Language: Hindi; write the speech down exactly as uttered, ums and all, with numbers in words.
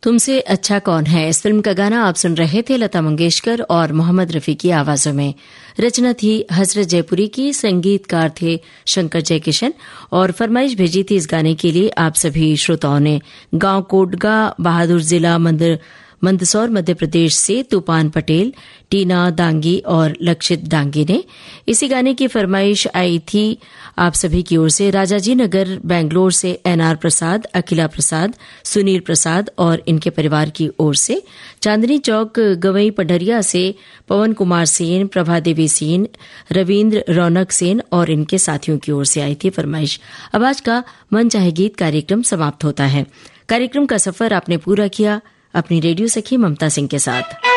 तुमसे अच्छा कौन है, इस फिल्म का गाना आप सुन रहे थे लता मंगेशकर और मोहम्मद रफी की आवाजों में। रचना थी हजरत जयपुरी की, संगीतकार थे शंकर जयकिशन और फरमाइश भेजी थी इस गाने के लिए आप सभी श्रोताओं ने। गांव कोटगा, बहादुर जिला मंदिर मंदसौर मध्य प्रदेश से तूफान पटेल, टीना दांगी और लक्षित दांगी ने इसी गाने की फरमाइश आई थी आप सभी की ओर से। राजाजी नगर बेंगलोर से एनआर प्रसाद, अखिला प्रसाद, सुनील प्रसाद और इनके परिवार की ओर से। चांदनी चौक गवई पढ़रिया से पवन कुमार सेन, प्रभा देवी सेन, रविन्द्र रौनक सेन और इनके साथियों की ओर से आई थी फरमाइश। अब आज का मन चाहे गीत कार्यक्रम समाप्त होता है। कार्यक्रम का सफर आपने पूरा किया अपनी रेडियो सखी ममता सिंह के साथ।